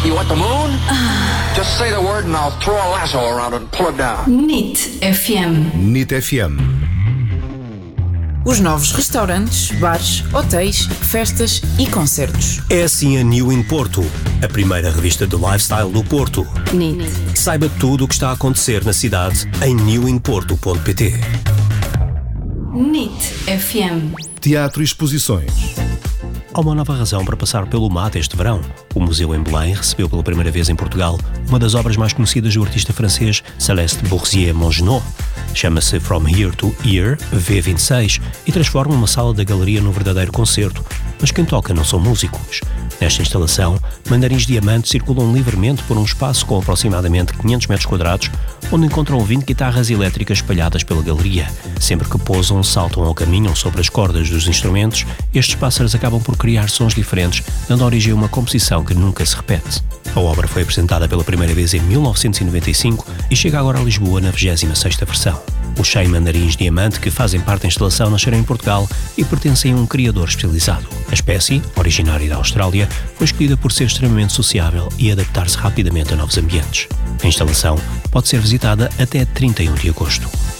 You want the moon? Just say the word and I'll throw a lasso around it and pull it down. NIT FM. NIT FM. Os novos restaurantes, bares, hotéis, festas e concertos. É assim a New in Porto, a primeira revista de lifestyle do Porto. NIT. Saiba tudo o que está a acontecer na cidade em newinporto.pt. NIT FM. Teatro e exposições. Há uma nova razão para passar pelo MAT este verão. O Museu em Belém recebeu pela primeira vez em Portugal uma das obras mais conhecidas do artista francês Céleste Boursier-Mongenot. Chama-se From Here to Here, V26, e transforma uma sala da galeria num verdadeiro concerto. Mas quem toca não são músicos. Nesta instalação, mandarins diamantes circulam livremente por um espaço com aproximadamente 500 metros quadrados, onde encontram 20 guitarras elétricas espalhadas pela galeria. Sempre que pousam, saltam ou caminham sobre as cordas dos instrumentos, estes pássaros acabam por criar sons diferentes, dando origem a uma composição que nunca se repete. A obra foi apresentada pela primeira vez em 1995 e chega agora a Lisboa na 26ª versão. Os 100 mandarins diamante que fazem parte da instalação nasceram em Portugal e pertencem a um criador especializado. A espécie, originária da Austrália, foi escolhida por ser extremamente sociável e adaptar-se rapidamente a novos ambientes. A instalação pode ser visitada até 31 de agosto.